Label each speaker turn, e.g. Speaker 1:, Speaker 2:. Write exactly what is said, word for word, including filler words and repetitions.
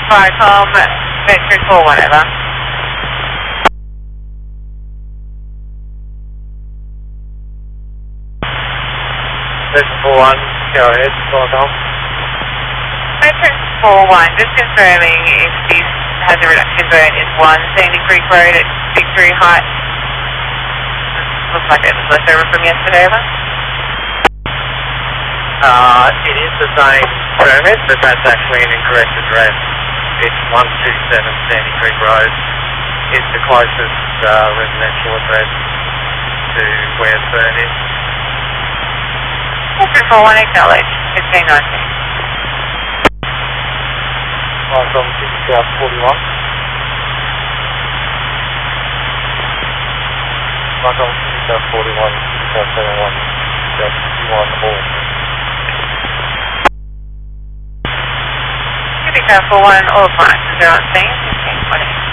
Speaker 1: Viacom, Vector four one over.
Speaker 2: Vector four one, go ahead, Viacom.
Speaker 1: Vector four one, just confirming if this has a reduction burn is one Sandy Creek Road at Victory Heights. Looks like it was left over from yesterday, over.
Speaker 2: Uh, it is the same permit, but that's actually an incorrect address. It's one two seven Sandy Creek Road. It's the closest uh, residential address to where the burn is.
Speaker 1: Vector four one, acknowledge, fifteen nineteen.
Speaker 2: Viacom City South forty-one. Viacom City South forty-one, City South seventy-one, South fifty-one, all.
Speaker 1: City South four one, all appliances are on scene, fifteen twenty.